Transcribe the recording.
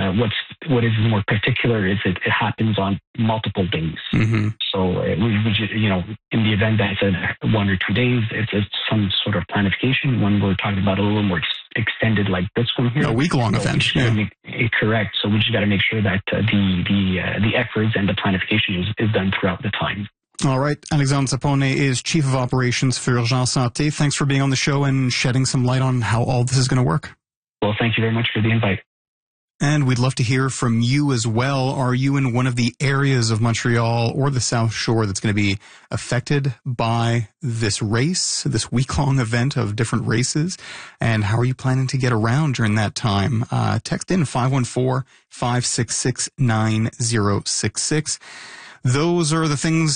what is more particular is it happens on multiple days. Mm-hmm. So in the event that it's 1 or 2 days, it's some sort of planification. When we're talking about a little more extended, like this one here, a week-long event. Correct. So we just got to make sure that the efforts and the planification is done throughout the time. All right. Alexandre Sapone is Chief of Operations for Urgence Santé. Thanks for being on the show and shedding some light on how all this is going to work. Well, thank you very much for the invite. And we'd love to hear from you as well. Are you in one of the areas of Montreal or the South Shore that's going to be affected by this race, this week-long event of different races? And how are you planning to get around during that time? Text in 514-566-9066. Those are the things